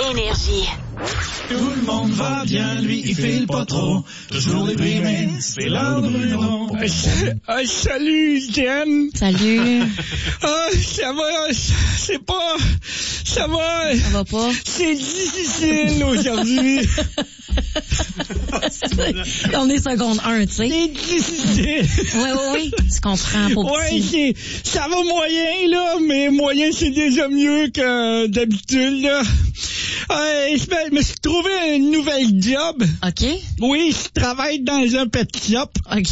Énergie. Tout le monde va bien, lui, il file pas trop. Toujours déprimé, c'est l'heure de Bruno. Salut, Jen. Salut. Ça va, c'est pas... Ça va. Ça va pas? C'est difficile aujourd'hui. On est seconde 1, tu sais. C'est difficile. Oui. Tu comprends, pour petit. Ça va moyen, là, mais moyen, c'est déjà mieux que d'habitude, là. Je me suis trouvé une nouvelle job. OK. Oui, je travaille dans un pet shop. OK.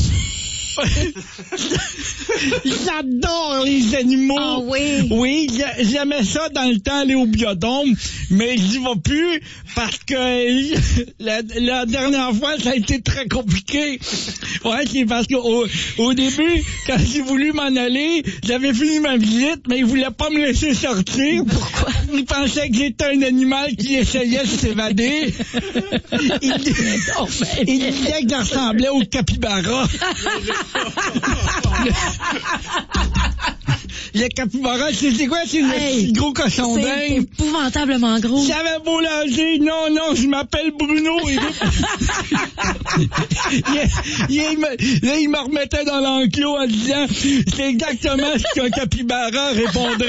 J'adore les animaux. Ah oui? Oui, j'aimais ça dans le temps, aller au biodôme, mais j'y vais plus parce que la dernière fois, ça a été très compliqué. Ouais, c'est parce que au début, quand j'ai voulu m'en aller, j'avais fini ma visite, mais ils voulaient pas me laisser sortir. Pourquoi? Ils pensaient que j'étais un animal qui essayait de s'évader. Ils disaient que je ressemblais au capybara. Le capybara, c'est quoi? C'est le petit gros cochon d'Inde. C'est épouvantablement gros. J'avais beau leur dire, non, je m'appelle Bruno. Là, il me remettait dans l'enclos en disant, c'est exactement ce qu'un capybara répondrait.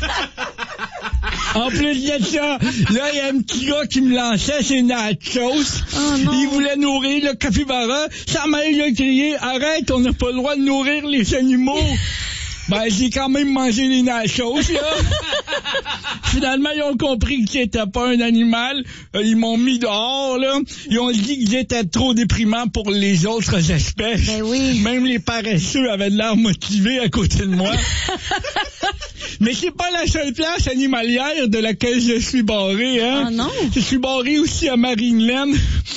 En plus de ça, là, il y a un petit gars qui me lançait ses nachos. Oh non. Il voulait nourrir le capybara. Sa mère lui a crié, arrête, on n'a pas le droit de nourrir les animaux. Ben, j'ai quand même mangé les nachos, là. Finalement, ils ont compris que j'étais pas un animal. Ils m'ont mis dehors, là. Ils ont dit que j'étais trop déprimant pour les autres espèces. Ben oui. Même les paresseux avaient de l'air motivés à côté de moi. Mais c'est pas la seule place animalière de laquelle je suis barré, hein. Ah non? Je suis barré aussi à Marineland.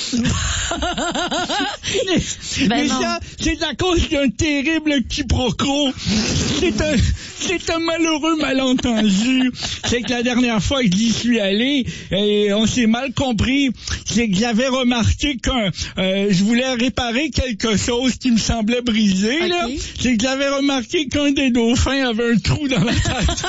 Mais non. ça, c'est à cause d'un terrible quiproquo. C'est un malheureux malentendu. C'est que la dernière fois que j'y suis allé, et on s'est mal compris, c'est que j'avais remarqué que je voulais réparer quelque chose qui me semblait brisé, okay. Là. C'est que j'avais remarqué qu'un des dauphins avait un trou dans la tête.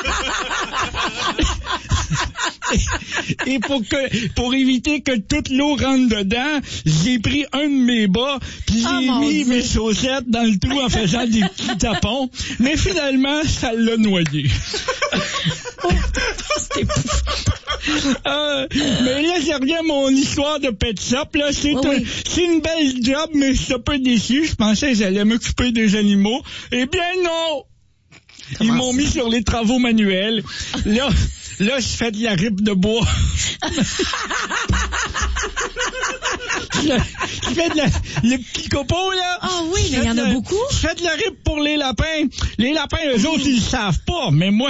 Et pour éviter que toute l'eau rentre dedans, j'ai pris un de mes bas, puis j'ai mis mes chaussettes dans le trou en faisant des petits tapons. Mais finalement, ça l'a noyé. Mais là, je reviens à mon histoire de pet shop. Là, c'est une belle job, mais je suis un peu déçu. Je pensais que j'allais m'occuper des animaux. Eh bien non! Ils m'ont mis sur les travaux manuels. Là, je fais de la ripe de bois. Je fais les petits copeaux, là. Ah oui, mais il y en a beaucoup. Je fais de la ripe pour les lapins. Les lapins, eux autres, ils le savent pas. Mais moi,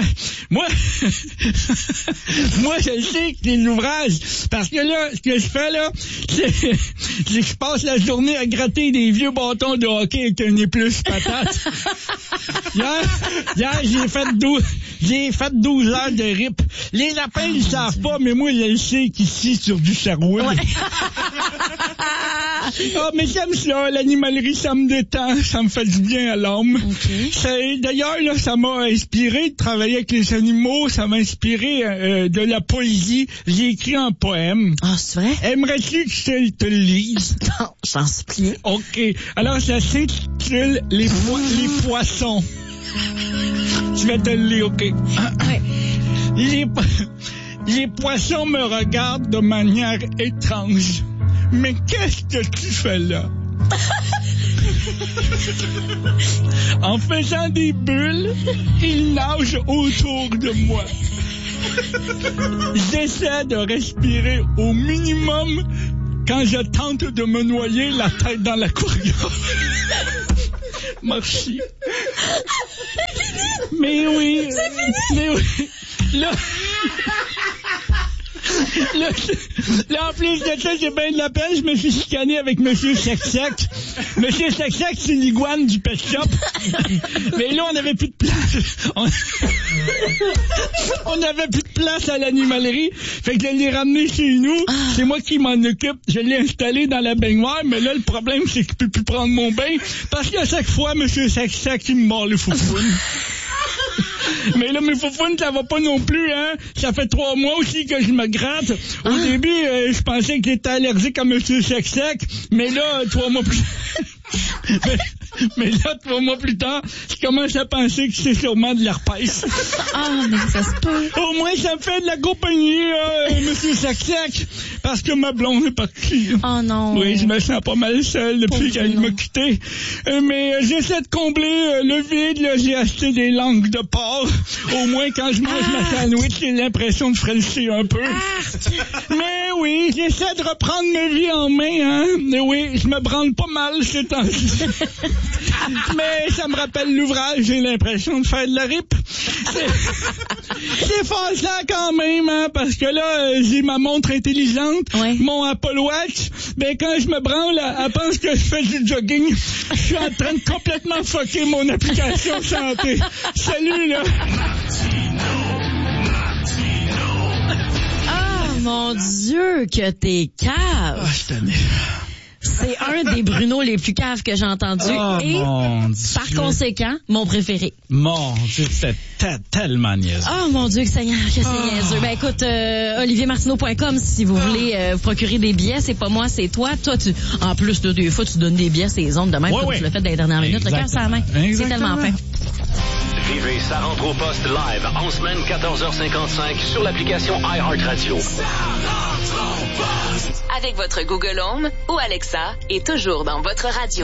je sais que c'est l'ouvrage. Parce que là, ce que je fais, là, c'est que je passe la journée à gratter des vieux bâtons de hockey avec un épluche patate. Hier, j'ai fait 12 heures de rip. Les lapins, ils savent pas, mais moi, je sais qu'ici, sur du Sherwood. Ouais. Mais j'aime ça, l'animalerie, ça me détend, ça me fait du bien à l'âme. Okay. D'ailleurs, là, ça m'a inspiré de travailler avec les animaux, ça m'a inspiré de la poésie. J'ai écrit un poème. Ah, c'est vrai? Aimerais-tu que je te le lise? Non, j'en supplie. OK. Alors, ça s'intitule Les poissons. Je vais te le lire, OK? Ouais. Les poissons me regardent de manière étrange. Mais qu'est-ce que tu fais là? En faisant des bulles, ils nagent autour de moi. J'essaie de respirer au minimum quand je tente de me noyer la tête dans l'aquarium. Merci. Mais oui. C'est fini. Mais oui. Là, en plus de ça, j'ai bien de la peine, je me suis chicané avec Monsieur Sec-Sec. Monsieur Sec-Sec, c'est l'iguane du pet shop. Mais là, on n'avait plus de place. On n'avait plus de place à l'animalerie. Fait que je l'ai ramené chez nous. C'est moi qui m'en occupe. Je l'ai installé dans la baignoire, mais là, le problème, c'est que je peux plus prendre mon bain. Parce qu'à chaque fois, Monsieur Sec-Sec, il me mord le foufoune. Mais là, mes foufounes, ça va pas non plus, hein. Ça fait 3 mois aussi que je me gratte. Au début, je pensais que j'étais allergique à Monsieur Sec-Sec, mais là, 3 mois plus... mais là, 3 mois plus tard, je commence à penser que c'est sûrement de l'herpès. Ah, mais ça se peut. Au moins, ça me fait de la compagnie, Monsieur Sec-Sec, parce que ma blonde est partie. Oh non. Oui, je me sens pas mal seul depuis qu'elle m'a quitté. Mais j'essaie de combler le vide, là. J'ai acheté des langues de porc. Au moins, quand je mange ma sandwich, j'ai l'impression de frencher un peu. Mais oui, j'essaie de reprendre ma vie en main, hein. Mais oui, je me branle pas mal ces temps-ci. Mais ça me rappelle l'ouvrage, j'ai l'impression de faire de la rip. C'est façant quand même, hein, parce que là, j'ai ma montre intelligente, mon Apple Watch. Ben, quand je me branle, elle pense que je fais du jogging. Je suis en train de complètement fucker mon application santé. Salut, là. Oh, mon Dieu, que t'es cave. Ah, je t'en ai. C'est un des Bruno les plus caves que j'ai entendu. Oh, et, mon Dieu. par conséquent, mon préféré. Mon Dieu, c'est tellement niaiseux. Oh mon Dieu, que c'est niaiseux. Ben écoute, oliviermartineau.com si vous voulez vous procurer des billets. C'est pas moi, c'est toi. Toi, en plus, des fois, tu donnes des billets à ces ondes de même comme tu l'as fait dans les dernières minutes. Le cœur sur la main. C'est tellement fin. Vivez Ça rentre au poste live en semaine 14h55 sur l'application iHeartRadio. Avec votre Google Home ou Alexa et toujours dans votre radio.